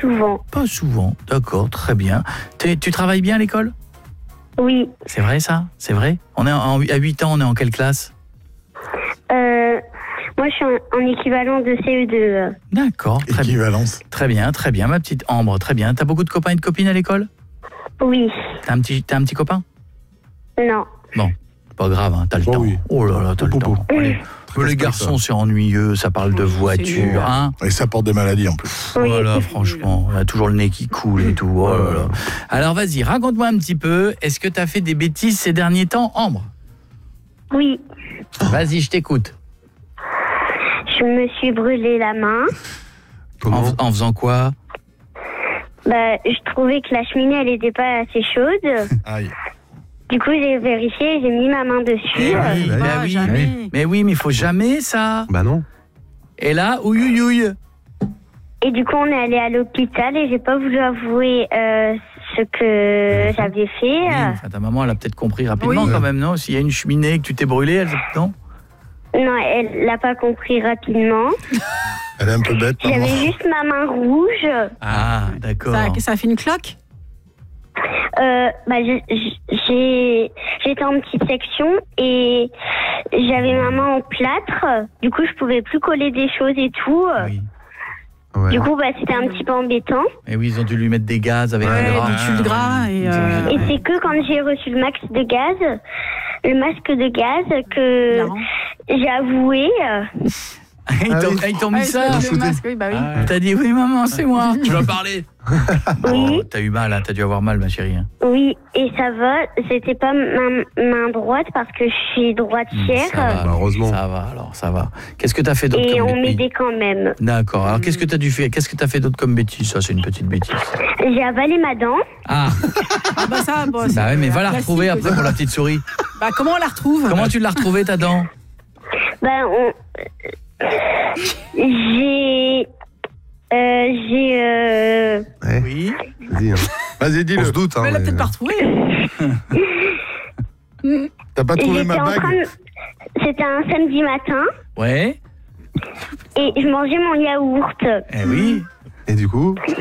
souvent. Pas souvent, d'accord, très bien. Tu travailles bien à l'école ? Oui. C'est vrai ça ? C'est vrai ? À 8 ans, on est en quelle classe ? Moi, je suis en équivalent de CE2. D'accord, très bien. Équivalence. Très bien, ma petite Ambre, très bien. T'as beaucoup de copains et de copines à l'école ? Oui. T'as un petit copain ? Non. Bon, pas grave, hein, t'as le temps. Oui. Oh là là, t'as le temps. Allez. Les garçons, c'est ennuyeux, ça parle de voiture, hein. Et ça porte des maladies en plus. Oui. Voilà, franchement, on a toujours le nez qui coule et tout. Oh là là. Alors vas-y, raconte-moi un petit peu, est-ce que t'as fait des bêtises ces derniers temps, Ambre ? Oui. Vas-y, je t'écoute. Je me suis brûlé la main. En faisant quoi ? Je trouvais que la cheminée, elle n'était pas assez chaude. Aïe. Du coup, j'ai vérifié, j'ai mis ma main dessus. Mais oui, mais il faut jamais ça. Bah non. Et là, ouïouïouï. Et du coup, on est allé à l'hôpital et j'ai pas voulu avouer ce que j'avais fait. Oui, enfin, ta maman, elle a peut-être compris rapidement Oui. quand même, non ? S'il y a une cheminée et que tu t'es brûlé, non ? Non, elle l'a pas compris rapidement. Elle est un peu bête. maman. J'avais juste ma main rouge. Ah, d'accord. Ça a fait une cloque? J'étais en petite section et j'avais ma main en plâtre. Du coup, je pouvais plus coller des choses et tout. Oui. Ouais. Du coup, c'était un petit peu embêtant. Et oui, ils ont dû lui mettre des gaz avec Ouais, un gras. du tube de gras et Et c'est que quand j'ai reçu le masque de gaz, que Marrant. j'ai avoué. Ils t'ont mis ça. le masque, oui, bah oui. T'as dit oui maman, c'est moi. Tu vas parler. Oui. T'as eu mal, hein, t'as dû avoir mal ma chérie. Hein. Oui, et ça va. C'était pas ma main droite parce que je suis droitière. Ça va, Bah, heureusement. Ça va, alors ça va. Qu'est-ce que t'as fait d'autre Et comme on bêtise? m'aidait quand même. D'accord. Alors qu'est-ce que t'as fait d'autre comme bêtise? Ça, c'est une petite bêtise. J'ai avalé ma dent. Ah. Ah bah ça, bon, Bah ouais, mais va la classique, retrouver après ça. pour la petite souris. Bah comment on la retrouve? Comment tu l'as retrouvée ta dent? J'ai Ouais. Oui. Vas-y, hein. Vas-y, On dis-le. se doute. Hein, Mais elle a mais- peut-être pas retrouvé. T'as pas trouvé ma bague? C'était un samedi matin Ouais. et je mangeais mon yaourt. Eh oui. Et du coup,